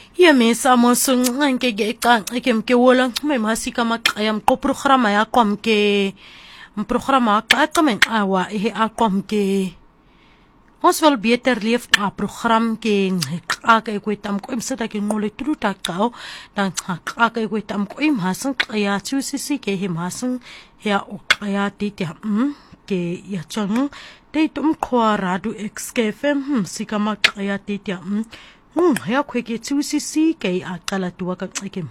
Ya mesa mosong nganke ke ke wola me masika maqaya programa ya kwamke programa qamen awa aqomke ons wil beter leef program ke qaka ekwetam ko imsada ke ngole truta qao dan qaka ekwetam ko imhasan qaya tsusisi ke himhasan ya uqaya tite ke ya chang te tum khwaradu xkfm sika maqaya tite ya kweke tsusisi ke aqala tuwa ka ke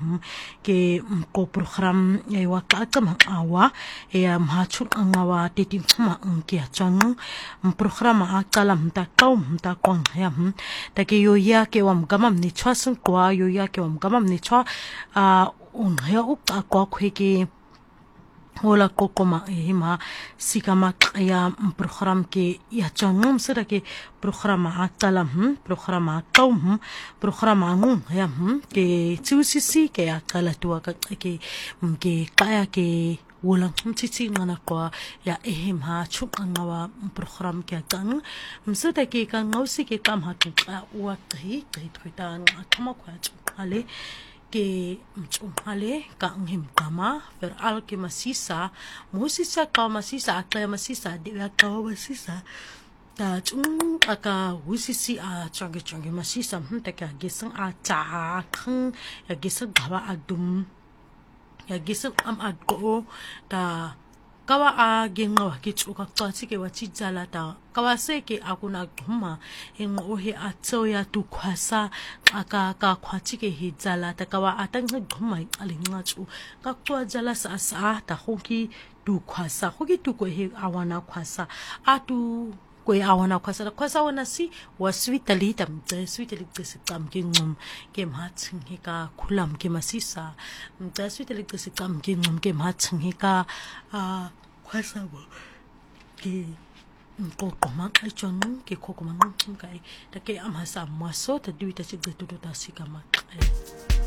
ko program ya waqaqama awa ya mhachu ngawa titi ma ke chang program aqala mta kwang ya ta ke yo ya ke wam gamam ni chwasun kwa yo ya ke wam gamam ni chwa ya uqa kwa kweke hola kokoma hima sikama ya program ke ya changum sera ke programa aqala programa qaum programa ngung ya ke tsusisi ke aqala tuwa ka ke kaya ke wolang titi ngana kwa ya hima chungawa program ke tang mseda ke ka ngausi ke kam hakka wa qhi qhitan akama kwa ale ke mchumale ka ngim kama ver al ke masisa musisa ka masisa aka masisa de ka masisa ta chung aka husisi changi masisa ta ka gesang cha khang ya gesang gawa adum ya gesang am adko ta kawa gengawa ke chuka tsatsi ke wachi jala ta kawase ke akuna dhuma engohe atso ya tukhwasa aka ka khwachi ke hijala ta kawa atang dhuma alinga chu ka kwa jala sa ta hoki tukhwasa hoki tu ko he awana khwasa atu ko awana khwasa wana si waswitali tam switali tsikam ke ngum ke mhatsing he ka khulam ke masisa switali tsikam ke ngum ke mhatsing he ka khwasa bo ke kokoma ka chonu ke kokoma ngum kai ta ke amhasa maso ta duita sigde tu ta sikama